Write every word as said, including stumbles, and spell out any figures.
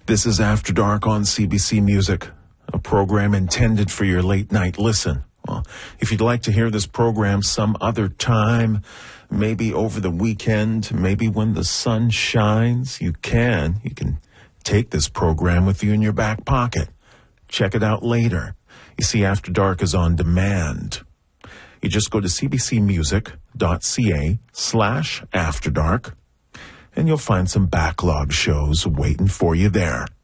This is After Dark on C B C Music, a program intended for your late night listen. Well, if you'd like to hear this program some other time, maybe over the weekend, maybe when the sun shines, you can. You can take this program with you in your back pocket. Check it out later. You see, After Dark is on demand. You just go to cbcmusic.ca slash After Dark, and you'll find some backlog shows waiting for you there.